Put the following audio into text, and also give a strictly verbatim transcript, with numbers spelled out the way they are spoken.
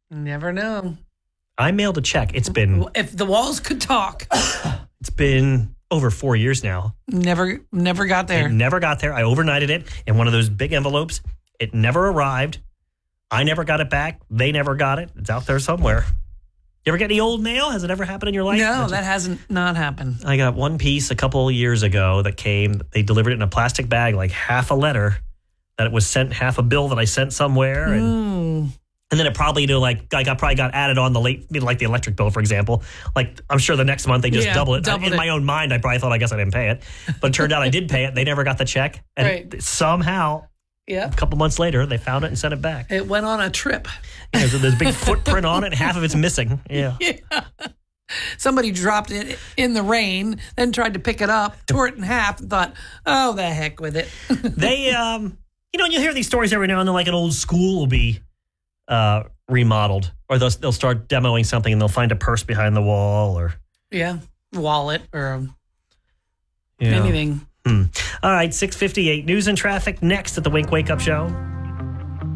Never know. I mailed a check. It's been... If the walls could talk. It's been over four years now. Never, never got there. It never got there. I overnighted it in one of those big envelopes. It never arrived. I never got it back. They never got it. It's out there somewhere. You ever get any old mail? Has it ever happened in your life? No, that hasn't not happened. I got one piece a couple of years ago that came. They delivered it in a plastic bag, like half a letter, that it was sent, half a bill that I sent somewhere. And, Mm. and then it probably, you know, like, I got probably got added on the late, you know, like the electric bill, for example. Like, I'm sure the next month they just Yeah, double it. doubled in it. my own mind, I probably thought, I guess I didn't pay it. But it turned out I did pay it. They never got the check. And Right. somehow, Yeah. a couple months later, they found it and sent it back. It went on a trip. Yeah, so there's a big footprint on it. Half of it's missing. Yeah. Yeah. Somebody dropped it in the rain, then tried to pick it up, tore it in half, and thought, oh, the heck with it. They, um, you know, you hear these stories every now and then, like an old school will be uh, remodeled, or they'll, they'll start demoing something and they'll find a purse behind the wall, or Yeah. Wallet or you know. anything. Hmm. All right, six fifty-eight. News and traffic next at the Wink Wake Up Show.